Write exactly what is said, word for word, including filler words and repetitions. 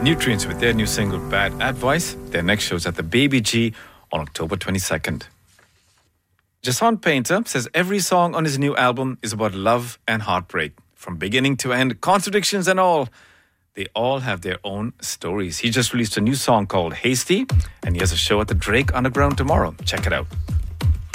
Nutrients with their new single Bad Advice. Their next show is at the Baby G on October twenty-second. Jason Painter says every song on his new album is about love and heartbreak. From beginning to end, contradictions and all. They all have their own stories. He just released a new song called Hasty, and he has a show at the Drake Underground tomorrow. Check it out.